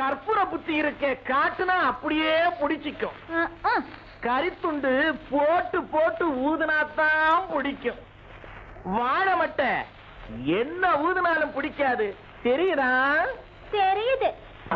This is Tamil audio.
கற்பூர புத்தி இருக்க காட்டுனா அப்படியே பிடிச்சிக்கும். கரித்துண்டு போட்டு போட்டு ஊதுனாத்தான் பிடிக்கும். வாழை மட்டை என்ன ஊதுனாலும் பிடிக்காது, தெரியுதா? தெரியுது.